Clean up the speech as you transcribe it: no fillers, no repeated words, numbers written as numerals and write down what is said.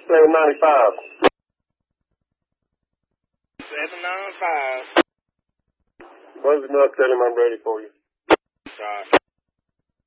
795. 795. Buzz him up, tell him I'm ready for you. Sorry.